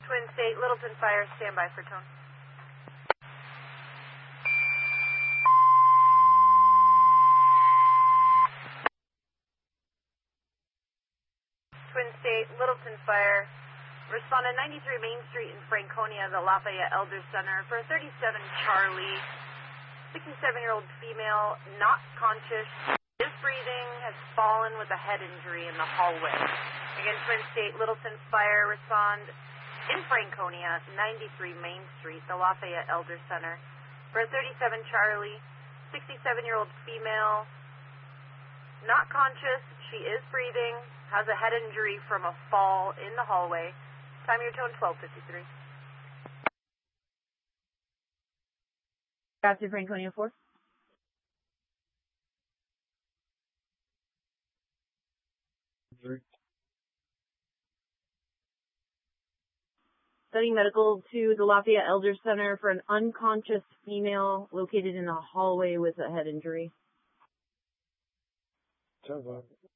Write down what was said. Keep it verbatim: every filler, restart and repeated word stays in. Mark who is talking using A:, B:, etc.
A: Twin State, Littleton Fire, stand by for tone. Twin State, Littleton Fire, respond to ninety-three Main Street in Franconia, the Lafayette Elder Center for thirty-seven Charlie, sixty-seven-year-old female, not conscious, is breathing, has fallen with a head injury in the hallway. Again, Twin State, Littleton Fire, respond in Franconia, ninety-three Main Street, the Lafayette Elder Center for thirty-seven Charlie, sixty-seven-year-old female, not conscious, she is breathing, has a head injury from a fall in the hallway. Time your tone twelve fifty-three.
B: After Franconia four.
C: Three.
B: Sending medical to the Lafayette Elder Center for an unconscious female located in a hallway with a head injury.
C: ten five.